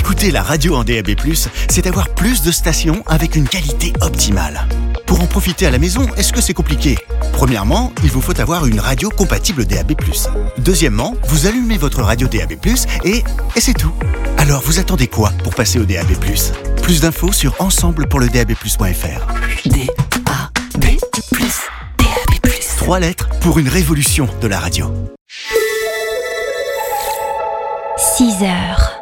Écouter la radio en DAB+, c'est avoir plus de stations avec une qualité optimale. Pour en profiter à la maison, est-ce que c'est compliqué ? Premièrement, il vous faut avoir une radio compatible DAB+. Deuxièmement, vous allumez votre radio DAB+, et c'est tout. Alors, vous attendez quoi pour passer au DAB+? Plus d'infos sur ensemblepourledab+.fr. DAB+. DAB+. 3 lettres pour une révolution de la radio. 6 heures.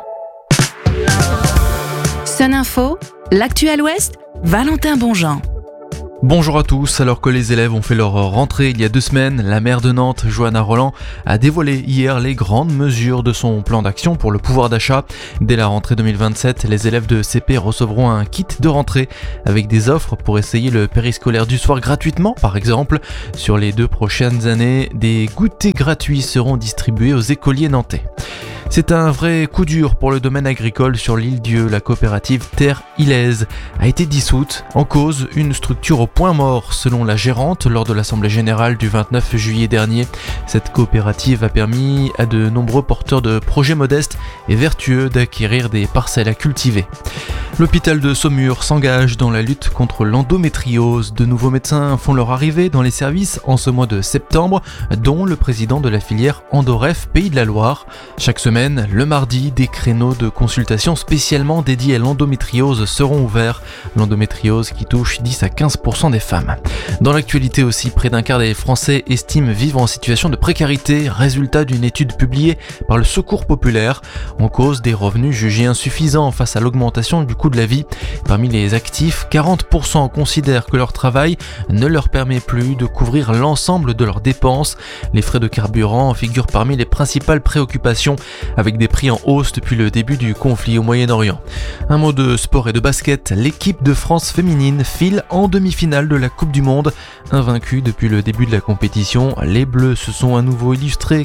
Sun Info, l'actu à l'Ouest, Valentin Bonjean. Bonjour à tous, alors que les élèves ont fait leur rentrée il y a 2 semaines, la maire de Nantes, Johanna Rolland, a dévoilé hier les grandes mesures de son plan d'action pour le pouvoir d'achat. Dès la rentrée 2027, les élèves de CP recevront un kit de rentrée avec des offres pour essayer le périscolaire du soir gratuitement, par exemple. Sur les 2 prochaines années, des goûters gratuits seront distribués aux écoliers nantais. C'est un vrai coup dur pour le domaine agricole sur l'île Dieu. La coopérative Terre Ilaise a été dissoute. En cause, une structure au point mort, selon la gérante, lors de l'Assemblée Générale du 29 juillet dernier. Cette coopérative a permis à de nombreux porteurs de projets modestes et vertueux d'acquérir des parcelles à cultiver. L'hôpital de Saumur s'engage dans la lutte contre l'endométriose. De nouveaux médecins font leur arrivée dans les services en ce mois de septembre, dont le président de la filière Endoref Pays de la Loire. Chaque semaine, le mardi, des créneaux de consultation spécialement dédiés à l'endométriose seront ouverts. L'endométriose qui touche 10 à 15% des femmes. Dans l'actualité aussi, près d'un quart des Français estiment vivre en situation de précarité, résultat d'une étude publiée par le Secours populaire. En cause, des revenus jugés insuffisants face à l'augmentation du coût de la vie. Parmi les actifs, 40% considèrent que leur travail ne leur permet plus de couvrir l'ensemble de leurs dépenses. Les frais de carburant figurent parmi les principales préoccupations, avec des prix en hausse depuis le début du conflit au Moyen-Orient. Un mot de sport et de basket, l'équipe de France féminine file en demi-finale de la Coupe du Monde. Invaincue depuis le début de la compétition, les Bleus se sont à nouveau illustrés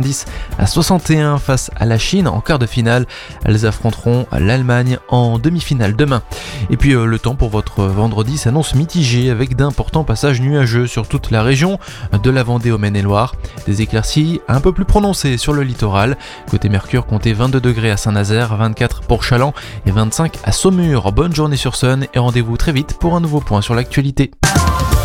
90-61 face à la Chine en quart de finale. Elles affronteront l'Allemagne en demi-finale demain. Et puis le temps pour votre vendredi s'annonce mitigé avec d'importants passages nuageux sur toute la région, de la Vendée au Maine-et-Loire. Des éclaircies un peu plus prononcées sur le littoral. Côté Mercure, comptez 22 degrés à Saint-Nazaire, 24 pour Challans et 25 à Saumur. Bonne journée sur Sun et rendez-vous très vite pour un nouveau point sur l'actualité.